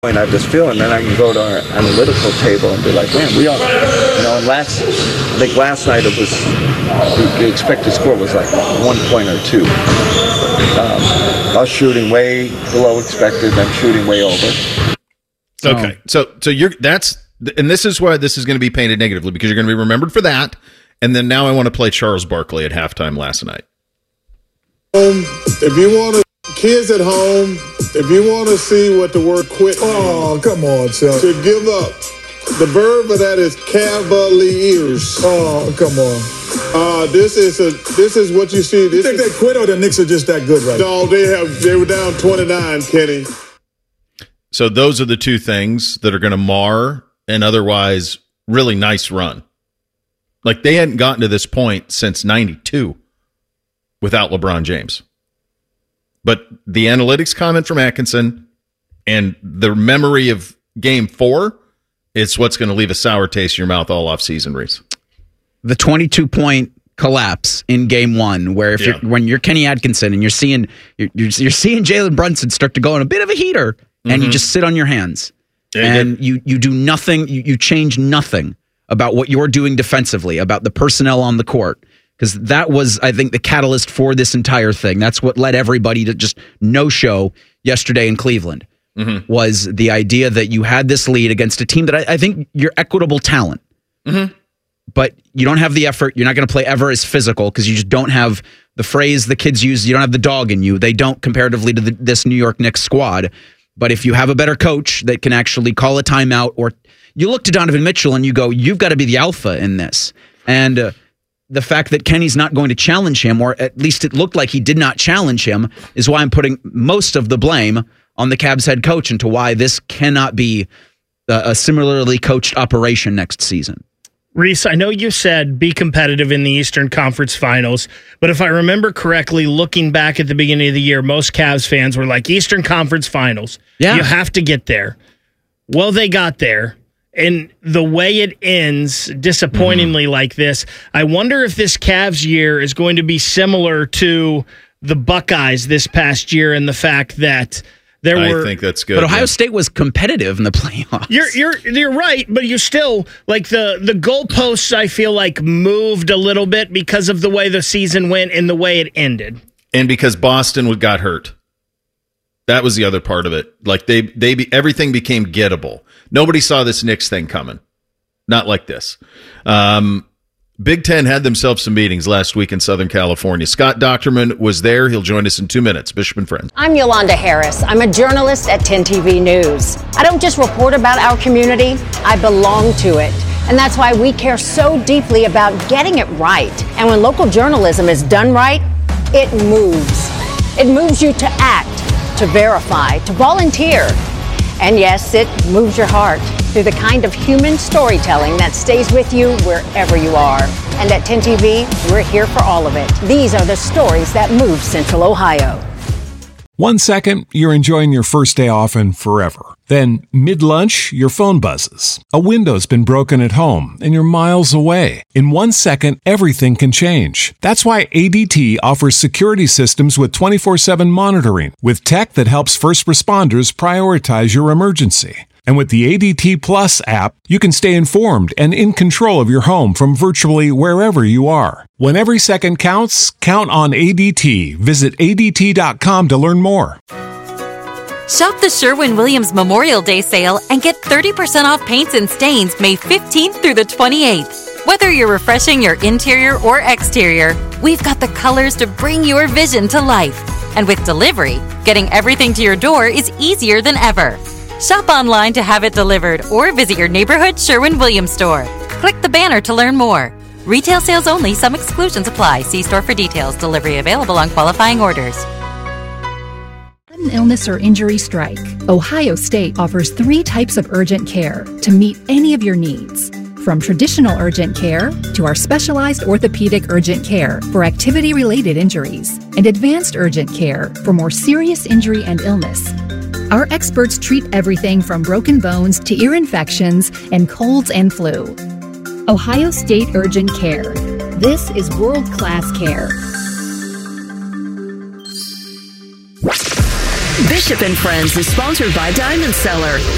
And I have this feeling, then I can go to our analytical table and be like, man, we are, and I think last night it was, the expected score was like 1 point or 2. Us shooting way below expected, them shooting way over. Okay, so and this is why this is going to be painted negatively, because you're going to be remembered for that, and then now I want to play Charles Barkley at halftime last night. If you want to, kids at home, if you want to see what the word quit means, oh, come on, Chuck. To give up. The verb of that is cavaliers. Oh, come on. This is what you see. You think they quit or the Knicks are just that good right now? No, they were down 29, Kenny. So those are the two things that are going to mar an otherwise really nice run. Like, they hadn't gotten to this point since 92 without LeBron James. But the analytics comment from Atkinson and the memory of Game 4, it's what's going to leave a sour taste in your mouth all offseason, Reese. The 22-point collapse in Game 1, where when you're Kenny Atkinson and you're seeing Jalen Brunson start to go on a bit of a heater, and you just sit on your hands, and you do nothing, you change nothing about what you're doing defensively, about the personnel on the court. Because that was, I think, the catalyst for this entire thing. That's what led everybody to just no-show yesterday in Cleveland, was the idea that you had this lead against a team that I think you're equitable talent. But you don't have the effort. You're not going to play ever as physical because you just don't have the phrase the kids use, you don't have the dog in you. They don't comparatively to this New York Knicks squad. But if you have a better coach that can actually call a timeout, or you look to Donovan Mitchell and you go, you've got to be the alpha in this. And the fact that Kenny's not going to challenge him, or at least it looked like he did not challenge him, is why I'm putting most of the blame on the Cavs head coach into why this cannot be a similarly coached operation next season. Reese, I know you said be competitive in the Eastern Conference Finals, but if I remember correctly, looking back at the beginning of the year, most Cavs fans were like, Eastern Conference Finals, you have to get there. Well, they got there. And the way it ends, disappointingly like this, I wonder if this Cavs year is going to be similar to the Buckeyes this past year, and the fact that I think that's good. But Ohio State was competitive in the playoffs. You're right, but you still, like, the goalposts, I feel like, moved a little bit because of the way the season went and the way it ended. And because Boston got hurt. That was the other part of it. Like, everything became gettable. Nobody saw this Knicks thing coming. Not like this. Big Ten had themselves some meetings last week in Southern California. Scott Docterman was there. He'll join us in 2 minutes. Bishop and Friends. I'm Yolanda Harris. I'm a journalist at 10 TV News. I don't just report about our community, I belong to it. And that's why we care so deeply about getting it right. And when local journalism is done right, it moves. It moves you to act, to verify, to volunteer. And yes, it moves your heart through the kind of human storytelling that stays with you wherever you are. And at 10 TV, we're here for all of it. These are the stories that move Central Ohio. 1 second, you're enjoying your first day off and forever. Then, mid-lunch, your phone buzzes. A window's been broken at home and you're miles away. In 1 second, everything can change. That's why ADT offers security systems with 24/7 monitoring, with tech that helps first responders prioritize your emergency. And with the ADT Plus app, you can stay informed and in control of your home from virtually wherever you are. When every second counts, count on ADT. Visit ADT.com to learn more. Shop the Sherwin-Williams Memorial Day sale and get 30% off paints and stains May 15th through the 28th. Whether you're refreshing your interior or exterior, we've got the colors to bring your vision to life. And with delivery, getting everything to your door is easier than ever. Shop online to have it delivered or visit your neighborhood Sherwin-Williams store. Click the banner to learn more. Retail sales only. Some exclusions apply. See store for details. Delivery available on qualifying orders. An illness or injury strike. Ohio State offers 3 types of urgent care to meet any of your needs. From traditional urgent care to our specialized orthopedic urgent care for activity-related injuries and advanced urgent care for more serious injury and illness. Our experts treat everything from broken bones to ear infections and colds and flu. Ohio State Urgent Care. This is world-class care. Bishop and Friends is sponsored by Diamond Seller.